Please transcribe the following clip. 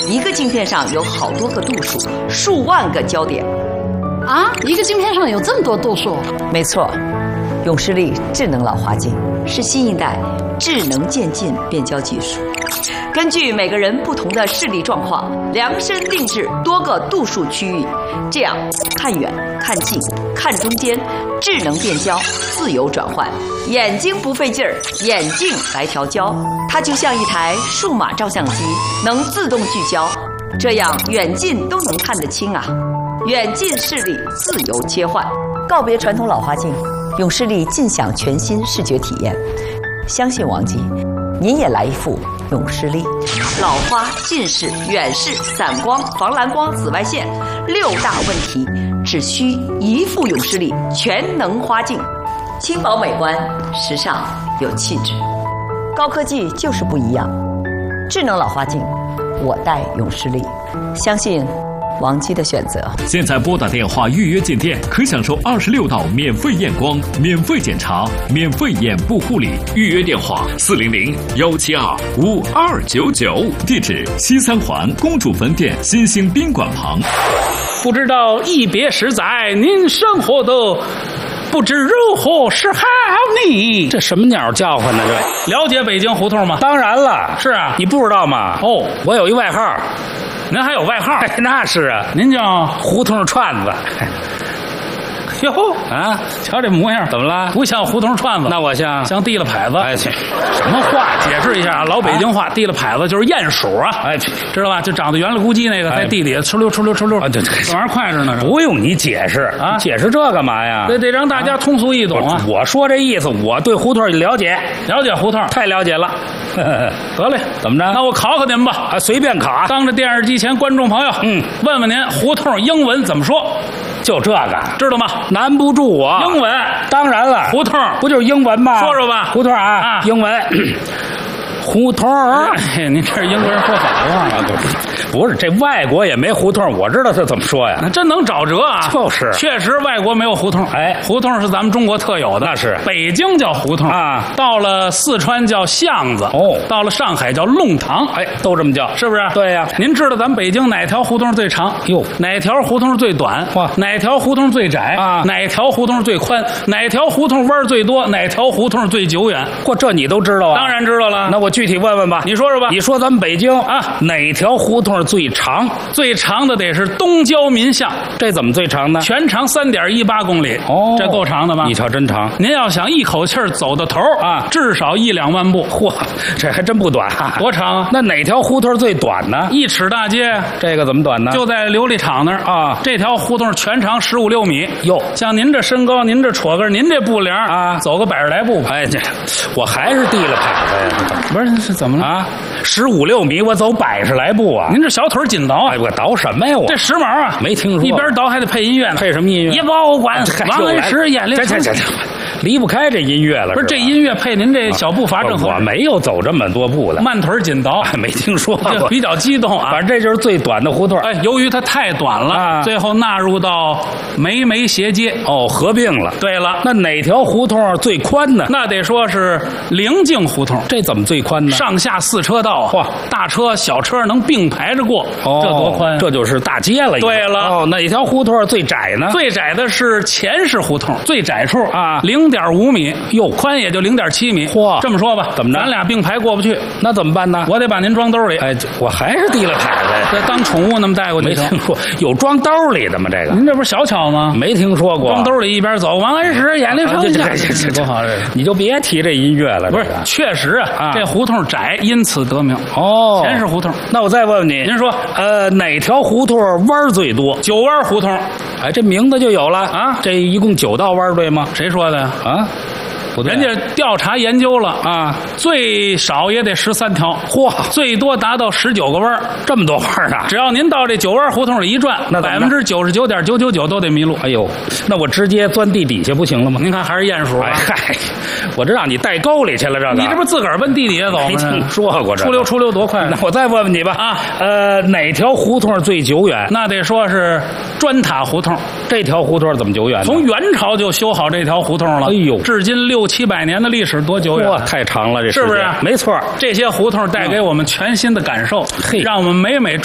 一个镜片上有好多个度数，数万个焦点。 啊，一个镜片上有这么多度数？ 没错，永视力智能老花镜是新一代智能渐进变焦技术，根据每个人不同的视力状况，量身定制多个度数区域，这样看远、看近、看中间，智能变焦，自由转换，眼睛不费劲儿，眼镜来调焦，它就像一台数码照相机，能自动聚焦，这样远近都能看得清啊。远近视力自由切换，告别传统老花镜，永视力尽享全新视觉体验。相信王姬，您也来一副永视力。老花、近视、远视、散光、防蓝光、紫外线6大问题，只需一副永视力全能花镜，轻薄美观，时尚有气质。高科技就是不一样，智能老花镜，我戴永视力，相信王姬的选择。 现在拨打电话预约进店，可享受26道免费验光、免费检查、免费眼部护理。预约电话400-172-5299，地址西三环公主坟店新兴宾馆旁。 不知道一别十载，您生活的不知如何是好呢？ 这什么鸟叫唤呢？这了解北京胡同吗？ 当然了， 是啊， 你不知道吗？ 哦， 我有一外号。 您还有外号？ 那是啊， 您叫胡同串子。 哟啊， 瞧这模样， 怎么了？ 不像胡同串子， 那我像递了牌子。 哎去， 什么话？解释一下啊，老北京话，递了牌子就是鼹鼠啊。 哎， 知道吧？就长得圆了咕叽那个，在地里哧溜哧溜哧溜啊，对， 这玩意儿快着呢。 不用你解释啊，解释这干嘛呀？ 得让大家通俗易懂啊。 我说这意思，我对胡同了解胡同， 太了解了。 得嘞， 怎么着？ 那我考考您吧， 啊，随便考。 当着电视机前观众朋友，问问您胡同英文怎么说？ 就这个， 知道吗？ 难不住我。 英文， 当然了， 胡同不就是英文吗？ 说说吧， 胡同啊，英文。胡同您这是英国人说法啊？ 不是，这外国也没胡同，我知道他怎么说呀。 那真能找辙啊！ 就是， 确实外国没有胡同。 哎， 胡同是咱们中国特有的。 那是， 北京叫胡同啊， 到了四川叫巷子， 哦， 到了上海叫弄堂， 哎，都这么叫， 是不是？ 对呀。 您知道咱们北京哪条胡同最长？ 哟， 哪条胡同最短？ 哇， 哪条胡同最窄？ 啊， 哪条胡同最宽？哪条胡同弯最多？哪条胡同最久远？ 嚯，这你都知道啊？ 当然知道了。 那我具体问问吧。 你说说吧。 你说咱们北京啊，哪条胡同最长？ 最长的得是东郊民巷， 这怎么最长呢？ 全长3.18公里。 哦， 这够长的吧？ 你瞧，真长。 您要想一口气儿走到头啊， 至少1-2万步。 嚯，这还真不短啊！ 多长啊？ 那哪条胡同最短呢 ？1尺大街， 这个怎么短呢？ 就在琉璃厂那儿啊。 这条胡同全长15-16米。 哟， 像您这身高，您这戳个，您这步量啊， 走个100来步吧。 哎，这我还是递了牌子呀。 不是，是怎么了啊？15-16米，我走100来步啊！ 您这小腿紧倒啊！ 哎，我倒什么呀？我这时髦啊！ 没听说。 一边倒还得配音乐呢。 配什么音乐？ 也保管王安石眼里。 这离不开这音乐了。 不是这音乐配您这小步伐正合。 我没有走这么多步的。 慢腿紧倒， 没听说过。 比较激动啊！ 反正这就是最短的胡同。 哎，由于它太短了啊，最后纳入到梅斜街。 哦，合并了。 对了， 那哪条胡同最宽呢？ 那得说是灵境胡同。 这怎么最宽呢？ 上下4车道啊！ 嚯， 大车小车能并排着过。 哦， 这多宽！ 这就是大街了。 对了。 哦，哪条胡同最窄呢？ 最窄的是前市胡同，最窄处啊 0.5米。 哟， 宽也就0.7米。 嚯， 这么说吧， 怎么着？ 咱俩并排过不去， 那怎么办呢？ 我得把您装兜里。 哎，我还是递了牌子呀。 这当宠物那么带过去。 没听说有装兜里的吗？这个您这不是小巧吗？ 没听说过。 装兜里一边走，王安石眼里出现，多好！这你就别提这音乐了。 不是，确实啊，这胡同窄，因此得名。 哦， 前市胡同。 那我再问问你， 您说， 哪条胡同弯最多 ？9弯胡同。 哎，这名字就有了啊！这一共9道弯，对吗？ 谁说的呀？ 啊？ 人家调查研究了啊， 最少也得13条， 嚯， 最多达到19个弯， 这么多弯啊！ 只要您到这9弯胡同里一转，那99.999%都得迷路。 哎呦，那我直接钻地底下不行了吗？ 您看还是鼹鼠啊！ 嗨，我这让你带沟里去了，这个你这不自个儿奔地底下走吗？ 没听说过这出溜多快！ 那我再问问你吧啊， 哪条胡同最久远？ 那得说是砖塔胡同。 这条胡同怎么久远呢？ 从元朝就修好这条胡同了， 哎呦， 至今600-700年的历史，多久远？ 哇，太长了，这是不是？ 没错， 这些胡同带给我们全新的感受，让我们每